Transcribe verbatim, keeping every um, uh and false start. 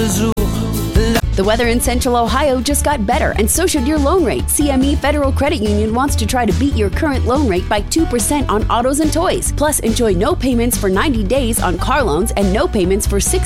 jour. The weather in Central Ohio just got better, and so should your loan rate. C M E Federal Credit Union wants to try to beat your current loan rate by two percent on autos and toys. Plus, enjoy no payments for ninety days on car loans and no payments for six